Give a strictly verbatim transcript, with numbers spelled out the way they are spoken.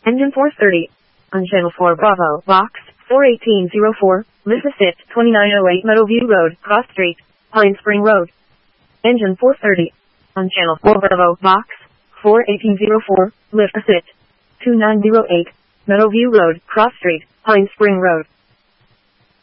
Engine four thirty. On channel four Bravo, box four eighteen oh four, Mississippi, twenty-nine oh eight Meadowview Road, Cross Street, Pine Spring Road. Engine four thirty. On channel four Bravo, box four eighteen oh four, Mississippi, two nine oh eight, Meadowview Road, Cross Street, Pine Spring Road.